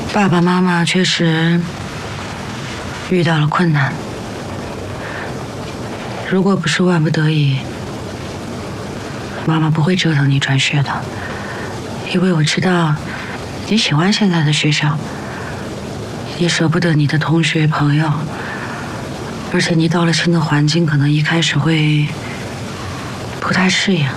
爸爸妈妈确实遇到了困难，如果不是万不得已，妈妈不会折腾你转学的，因为我知道你喜欢现在的学校，也舍不得你的同学朋友，而且你到了新的环境，可能一开始会不太适应。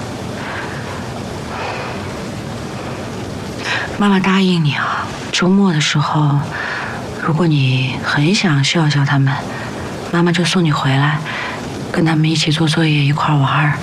妈妈答应你啊，周末的时候，如果你很想笑笑他们，妈妈就送你回来，跟他们一起做作业，一块玩儿。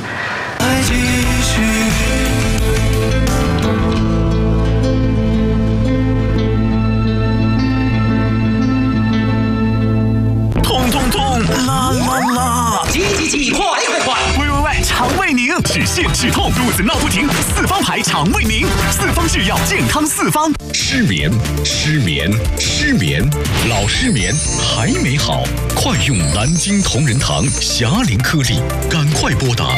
痛痛痛，啦啦啦！ 急，快！ 喂，肠胃宁，止泻止痛，肚子闹不停，四方牌肠胃宁，四方制药，健康四方。 失眠，老失眠还没好，快用南京同仁堂霞灵颗粒，赶快拨打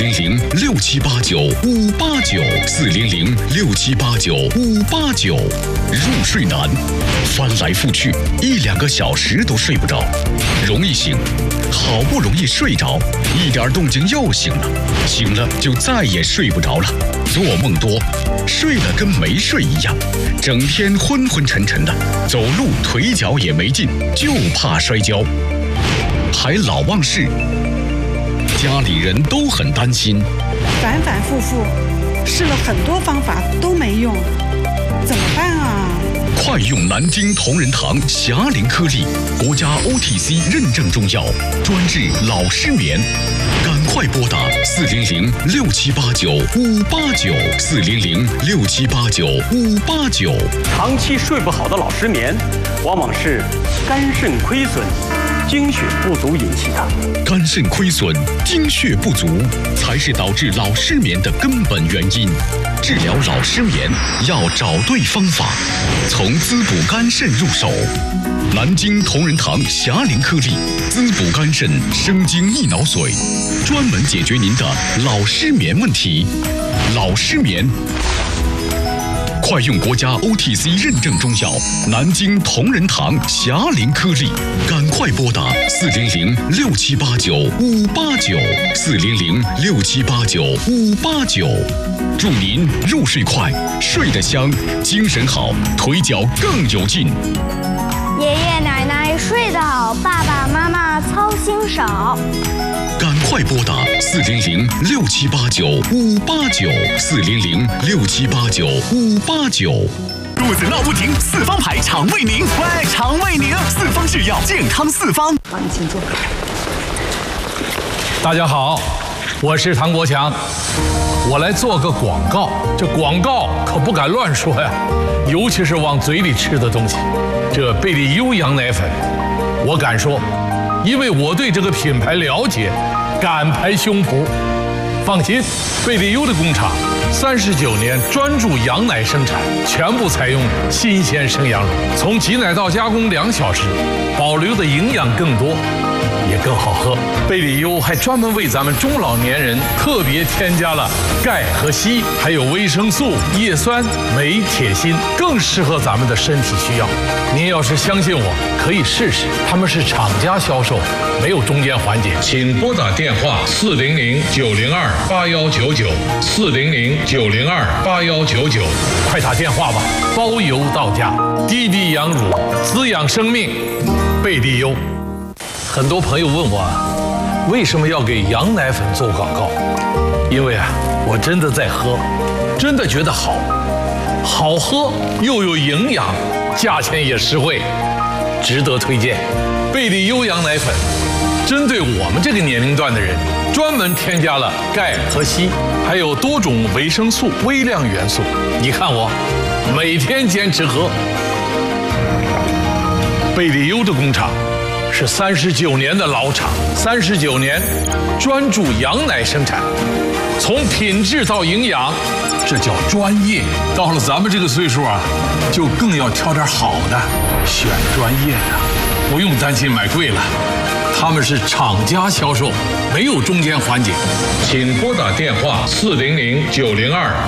400-6789-589，400-6789-589。入睡难，翻来覆去1-2个小时都睡不着，容易醒，好不容易睡着，一点动静又醒了，醒了就再也睡不着了，做梦多，睡了跟没睡一样，整天昏昏沉沉的，走路腿脚也没劲，就怕摔跤，还老忘事，家里人都很担心， 反反复复试了很多方法都没用，怎么办啊？ 快用南京同仁堂霞灵颗粒，国家 OTC 认证中药，专治老失眠。赶快拨打400-6789-589，400-6789-589。 长期睡不好的老失眠，往往是肝肾亏损、精血不足引起的。 肝肾亏损、精血不足才是导致老失眠的根本原因。治疗老失眠要找对方法，从滋补肝肾入手。南京同仁堂霞灵颗粒，滋补肝肾，生津益脑髓，专门解决您的老失眠问题。老失眠，快用国家 OTC 认证中药南京同仁堂霞灵颗粒，赶快拨打400-6789-589，400-6789-589。祝您入睡快，睡得香，精神好，腿脚更有劲。 爷爷奶奶睡得好，爸爸妈妈操心少。 赶快拨打400-6789-589，400-6789-589。 肚子闹不停，四方牌肠胃宁，喂，肠胃宁，四方制药，健康四方。 好，你请坐。 大家好，我是唐国强，我来做个广告。这广告可不敢乱说呀，尤其是往嘴里吃的东西。这贝利优羊奶粉，我敢说，因为我对这个品牌了解，敢拍胸脯。放心，贝利优的工厂39年专注羊奶生产，全部采用新鲜生羊乳，从挤奶到加工2小时，保留的营养更多，也更好喝。贝利优还专门为咱们中老年人特别添加了钙和硒，还有维生素、叶酸、镁、铁、锌，更适合咱们的身体需要。您要是相信我，可以试试，他们是厂家销售，没有中间环节。请拨打电话400-902-8199，400-902-8199，快打电话吧，包邮到家。滴滴羊乳，滋养生命，贝利优。很多朋友问我，为什么要给羊奶粉做广告？因为我真的在喝，真的觉得好喝又有营养，价钱也实惠，值得推荐。贝利优羊奶粉针对我们这个年龄段的人，专门添加了钙和硒，还有多种维生素、微量元素。你看我每天坚持喝。贝利优的工厂是39年的老厂，39年专注羊奶生产，从品质到营养，这叫专业。到了咱们这个岁数就更要挑点好的，选专业的，不用担心买贵了。他们是厂家销售，没有中间环节。请拨打电话400-902